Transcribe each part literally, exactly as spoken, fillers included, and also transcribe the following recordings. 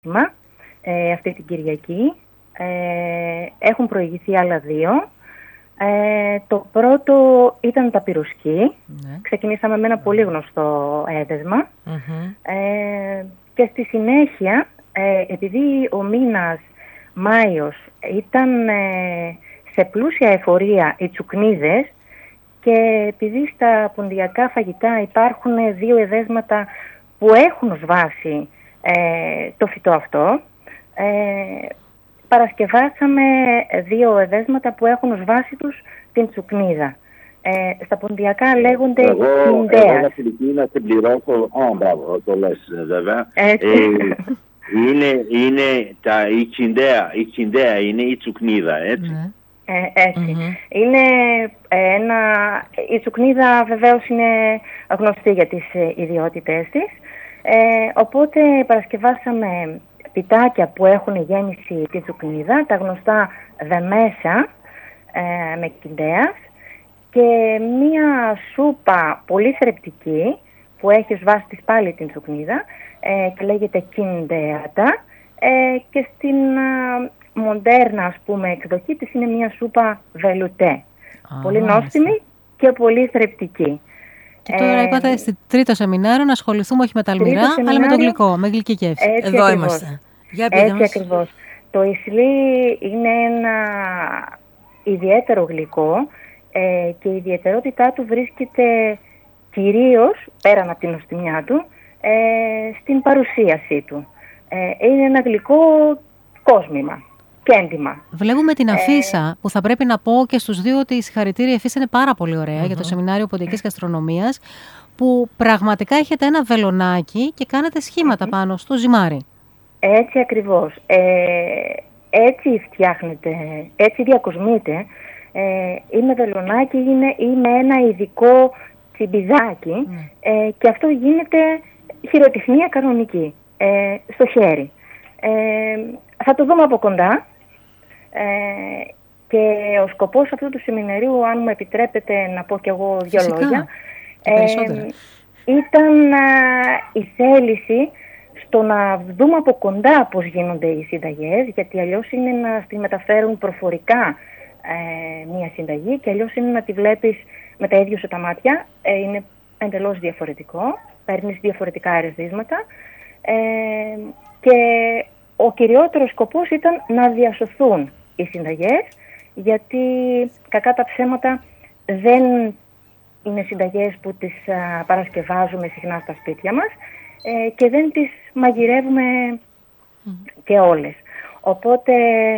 ε, αυτή την Κυριακή. Ε, έχουν προηγηθεί άλλα δύο. Ε, το πρώτο ήταν τα πυρουσκή. Ναι. Ξεκινήσαμε με ένα πολύ γνωστό έδεσμα. Mm-hmm. Ε, και στη συνέχεια, ε, επειδή ο μήνας Μάιος ήταν ε, σε πλούσια εφορία οι τσουκνίδες και επειδή στα ποντιακά φαγητά υπάρχουν δύο εδέσματα που έχουν ως βάση ε, το φυτό αυτό, ε, παρασκευάσαμε δύο εδέσματα που έχουν ως βάση τους την τσουκνίδα. Ε, στα ποντιακά λέγονται τσιντέας. Εγώ Βασιλική να συμπληρώσω, α, μπράβο, το λες βέβαια. Ε, είναι είναι τα, η τσιντέα, η τσιντέα είναι η τσουκνίδα, έτσι. Mm. Ε, έτσι. Mm-hmm. Είναι ένα, η τσουκνίδα βεβαίως είναι γνωστή για τις ε, ιδιότητές της, ε, οπότε παρασκευάσαμε πιτάκια που έχουν γέμιση τη τσουκνίδα, τα γνωστά δεμέσα ε, με κιντέας και μία σούπα πολύ θρεπτική που έχει ως βάση της πάλι την τσουκνίδα ε, και λέγεται κιντέατα ε, και στην ε, μοντέρνα ας πούμε εκδοχή της είναι μία σούπα βελουτέ. Ah, πολύ νόστιμη και πολύ θρεπτική. Και τώρα ε, είπατε στη τρίτο σεμινάριο να ασχοληθούμε όχι με τα αλμυρά αλλά με το γλυκό, με γλυκή γεύση. Έτσι Εδώ ακριβώς. Είμαστε. Για έτσι ακριβώς. Το ισλί είναι ένα ιδιαίτερο γλυκό ε, και η ιδιαιτερότητά του βρίσκεται κυρίως, πέραν από την νοστιμιά του, ε, στην παρουσίασή του. Ε, είναι ένα γλυκό κόσμημα και έντιμα. Βλέπουμε την αφίσα ε, που θα πρέπει να πω και στους δύο ότι η συγχαρητήρια αφίσα είναι πάρα πολύ ωραία mm-hmm. για το Σεμινάριο Ποντιακής Γαστρονομίας, που πραγματικά έχετε ένα βελονάκι και κάνετε σχήματα mm-hmm. πάνω στο ζυμάρι. Έτσι ακριβώς. Ε, έτσι φτιάχνεται, έτσι διακοσμείται. Ε, ή με βελονάκι είναι, ή με ένα ειδικό τσιμπιδάκι mm. ε, και αυτό γίνεται χειροτεχνία κανονική, ε, στο χέρι. Ε, θα το δούμε από κοντά ε, και ο σκοπός αυτού του σεμιναρίου, αν μου επιτρέπετε να πω κι εγώ δύο Φυσικά. λόγια, ε, ήταν α, η θέληση στο να δούμε από κοντά πώς γίνονται οι συνταγές, γιατί αλλιώς είναι να τη μεταφέρουν προφορικά ε, μία συνταγή και αλλιώς είναι να τη βλέπεις με τα ίδια σου τα μάτια. Ε, είναι εντελώς διαφορετικό, παίρνεις διαφορετικά ερεθίσματα ε, και ο κυριότερος σκοπός ήταν να διασωθούν οι συνταγές, γιατί κακά τα ψέματα δεν είναι συνταγές που τις α, παρασκευάζουμε συχνά στα σπίτια μας ε, και δεν τις μαγειρεύουμε mm. και όλες. Οπότε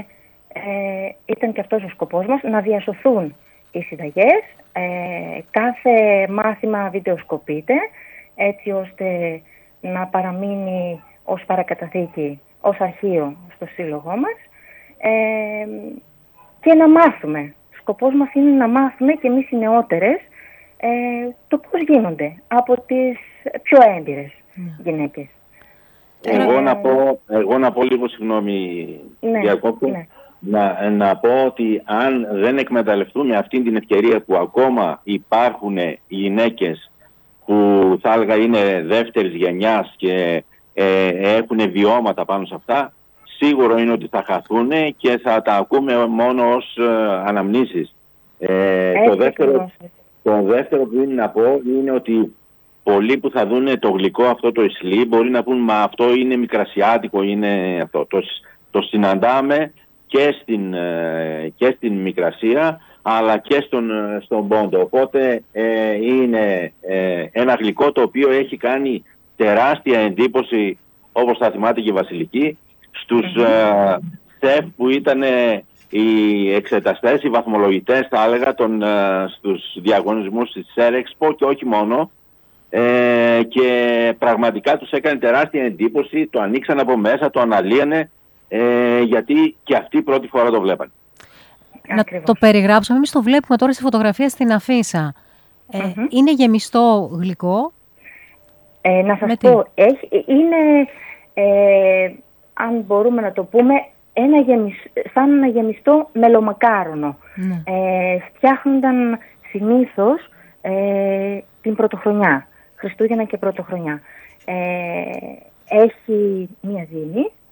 ε, ήταν και αυτός ο σκοπός μας, να διασωθούν οι συνταγές. Ε, κάθε μάθημα βιντεοσκοπείται έτσι ώστε να παραμείνει ως παρακαταθήκη, ως αρχείο στο σύλλογό μας ε, και να μάθουμε. Σκοπός μας είναι να μάθουμε και εμείς οι νεότερες ε, το πώς γίνονται από τις πιο έμπειρες mm. γυναίκες. Εγώ, ε, να πω, εγώ να πω λίγο, συγγνώμη ναι, διακόπτω, ναι. να, να πω ότι αν δεν εκμεταλλευτούμε αυτή την ευκαιρία που ακόμα υπάρχουν γυναίκες που θα έλεγα είναι δεύτερης γενιάς και ε, έχουν βιώματα πάνω σε αυτά, σίγουρο είναι ότι θα χαθούν και θα τα ακούμε μόνο ως ε, αναμνήσεις. Ε, το, δεύτερο, το δεύτερο που είναι να πω είναι ότι πολλοί που θα δουν το γλυκό αυτό το ισλί μπορεί να πούν μα αυτό είναι μικρασιάτικο, είναι αυτό. Το, το συναντάμε και στην, και στην Μικρασία αλλά και στον, στον Πόντο. Οπότε ε, είναι ε, ένα γλυκό το οποίο έχει κάνει τεράστια εντύπωση, όπως θα θυμάται και η Βασιλική, στους mm-hmm. ε, σεφ που ήταν ε, οι εξεταστές, οι βαθμολογητές θα έλεγα τον, ε, στους διαγωνισμούς της Σέρεξπο και όχι μόνο. Ε, και πραγματικά τους έκανε τεράστια εντύπωση, το ανοίξαν από μέσα, το αναλύανε ε, γιατί και αυτοί πρώτη φορά το βλέπαν. Να Ακριβώς. το περιγράψουμε, εμείς το βλέπουμε τώρα στη φωτογραφία στην αφίσα. Ε, mm-hmm. Είναι γεμιστό γλυκό. Ε, να σας πω, έχει, είναι, ε, αν μπορούμε να το πούμε, ένα γεμισ, σαν ένα γεμιστό μελομακάρονο. Mm. Ε, φτιάχνονταν συνήθως ε, την πρωτοχρονιά, Χριστούγεννα και πρωτοχρονιά. Ε, έχει μία ζύμη